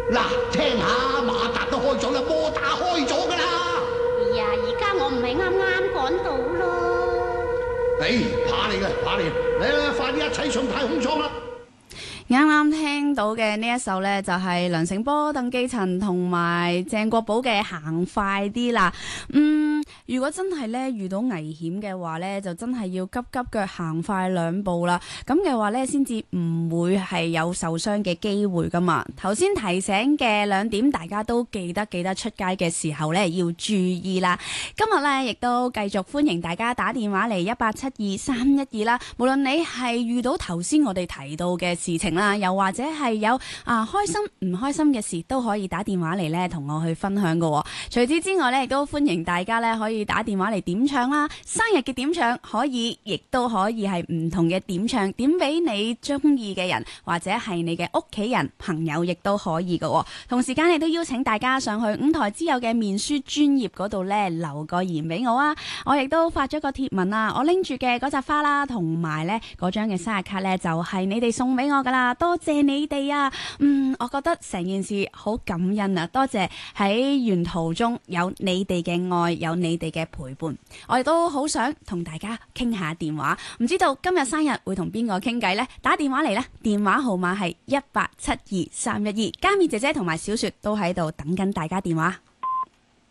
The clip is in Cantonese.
嗱，聽下馬達都開咗啦，摩打開咗噶啦。 哎呀，而家我唔係啱啱趕到咯。 怕你嘅，怕你，嚟快啲一齊上太空艙啦！ 啱啱聽到嘅呢一首呢，就係梁醒波、鄧寄塵同埋鄭國寶嘅《行快啲》啦。如果真係呢遇到危險嘅話呢，就真係要急急腳行快2步啦。咁嘅話呢，先至唔會係有受傷嘅機會噶嘛。頭先提醒嘅2點，大家都記得出街嘅時候呢要注意啦。今日呢，亦都繼續歡迎大家打電話嚟1872312啦。無論你係遇到頭先我哋提到嘅事情啦，又或者係有開心唔開心嘅事，都可以打電話嚟呢同我去分享㗎。除此之外呢，亦都歡迎大家呢可以打電話嚟點唱啦。生日嘅點唱可以，亦都可以係唔同嘅點唱，點俾你中意嘅人，或者係你嘅屋企人、朋友，亦都可以㗎。同時間亦都邀請大家上去五台之友嘅面書專頁嗰度呢留個言俾我啊。我亦都發咗個貼文啊，我拎住嘅嗰扎花啦，同埋呢嗰張嘅生日卡呢，就係你哋送俾我噶啦。多謝你哋啊！我覺得成件事好感恩啊！多謝喺沿途中有你哋嘅愛，有你哋嘅陪伴。我亦都好想同大家傾下電話，唔知道今日生日會同邊個傾偈呢？打電話嚟呢，電話號碼係1872312。嘉美姐姐同埋小雪都喺度等緊大家電話。